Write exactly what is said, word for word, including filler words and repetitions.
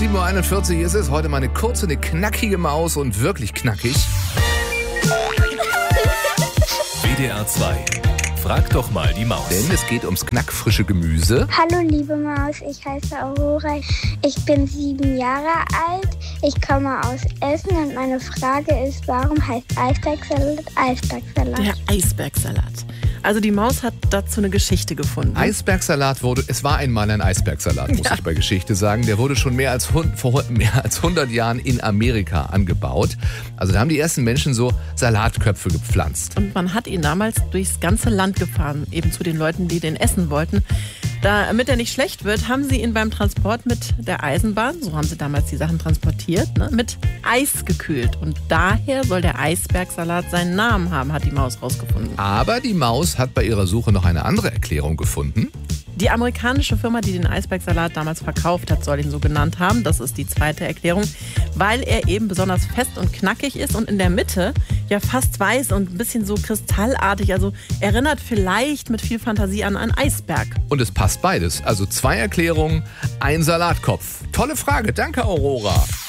sieben Uhr einundvierzig ist es. Heute mal eine kurze, eine knackige Maus und wirklich knackig. W D R zwei. Frag doch mal die Maus. Denn es geht ums knackfrische Gemüse. Hallo liebe Maus, ich heiße Aurora. Ich bin sieben Jahre alt. Ich komme aus Essen und meine Frage ist, warum heißt Eisbergsalat Eisbergsalat? Der Eisbergsalat. Also die Maus hat dazu eine Geschichte gefunden. Eisbergsalat wurde, es war einmal ein Eisbergsalat, muss Ja. ich bei Geschichte sagen. Der wurde schon mehr als, hund, vor mehr als hundert Jahren in Amerika angebaut. Also da haben die ersten Menschen so Salatköpfe gepflanzt. Und man hat ihn damals durchs ganze Land gefahren, eben zu den Leuten, die den essen wollten. Damit er nicht schlecht wird, haben sie ihn beim Transport mit der Eisenbahn, so haben sie damals die Sachen transportiert, ne, mit Eis gekühlt. Und daher soll der Eisbergsalat seinen Namen haben, hat die Maus rausgefunden. Aber die Maus hat bei ihrer Suche noch eine andere Erklärung gefunden. Die amerikanische Firma, die den Eisbergsalat damals verkauft hat, soll ihn so genannt haben. Das ist die zweite Erklärung, weil er eben besonders fest und knackig ist und in der Mitte ja fast weiß und ein bisschen so kristallartig. Also erinnert vielleicht mit viel Fantasie an einen Eisberg. Und es passt beides. Also zwei Erklärungen, ein Salatkopf. Tolle Frage. Danke, Aurora.